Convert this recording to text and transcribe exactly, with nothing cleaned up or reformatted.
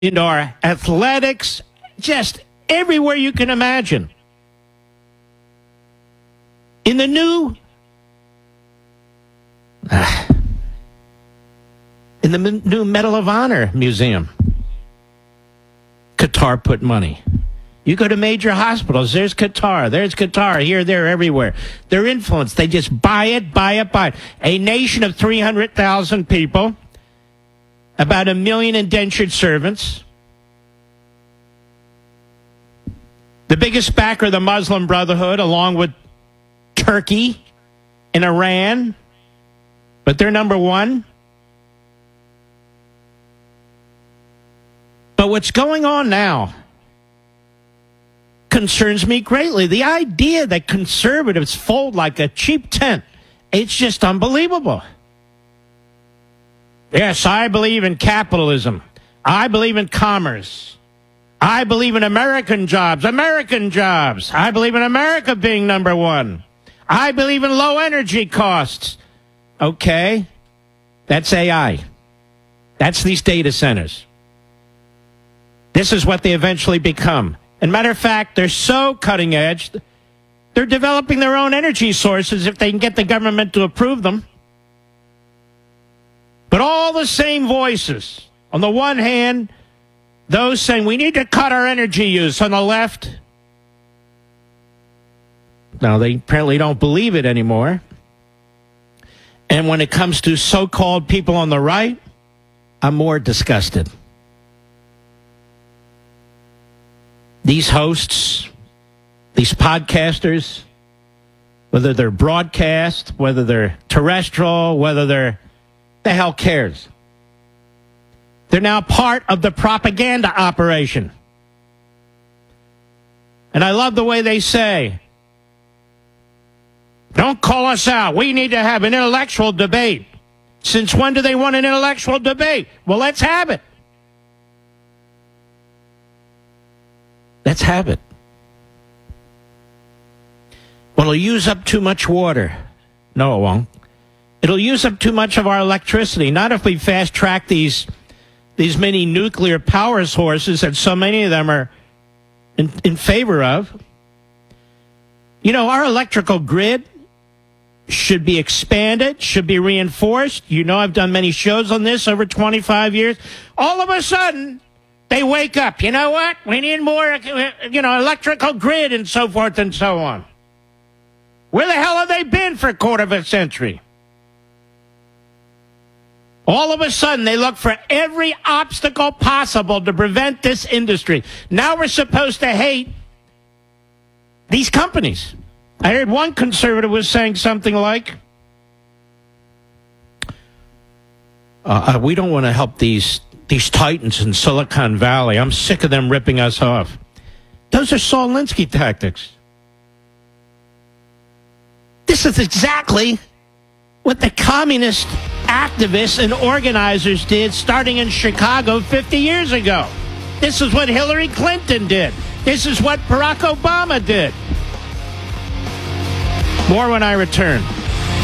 indoor athletics, just everywhere you can imagine. In the new, uh, in the new Medal of Honor Museum, Qatar put money. You go to major hospitals, there's Qatar, there's Qatar, here, there, everywhere. Their influence, they just buy it, buy it, buy it. A nation of three hundred thousand people, about a million indentured servants. The biggest backer of the Muslim Brotherhood, along with Turkey and Iran, but they're number one. But what's going on now concerns me greatly. The idea that conservatives fold like a cheap tent, it's just unbelievable. Yes, I believe in capitalism. I believe in commerce. I believe in American jobs, American jobs. I believe in America being number one. I believe in low energy costs. Okay, that's A I. That's these data centers. This is what they eventually become. And matter of fact, they're so cutting edge, they're developing their own energy sources if they can get the government to approve them. But all the same voices. On the one hand, those saying we need to cut our energy use. On the left, now they apparently don't believe it anymore. And when it comes to so-called people on the right, I'm more disgusted. These hosts, these podcasters, whether they're broadcast, whether they're terrestrial, whether they're, the hell cares? They're now part of the propaganda operation. And I love the way they say, don't call us out. We need to have an intellectual debate. Since when do they want an intellectual debate? Well, let's have it. Let's have it. Well, it'll use up too much water. No, it won't. It'll use up too much of our electricity. Not if we fast-track these, these many nuclear power sources that so many of them are in, in favor of. You know, our electrical grid should be expanded, should be reinforced. You know, I've done many shows on this over twenty-five years. All of a sudden, they wake up. You know what? We need more, you know, electrical grid and so forth and so on. Where the hell have they been for a quarter of a century? All of a sudden, they look for every obstacle possible to prevent this industry. Now we're supposed to hate these companies. I heard one conservative was saying something like, uh, uh, we don't want to help these These titans in Silicon Valley. I'm sick of them ripping us off. Those are Saul Alinsky tactics. This is exactly what the communist activists and organizers did starting in Chicago fifty years ago. This is what Hillary Clinton did. This is what Barack Obama did. More when I return.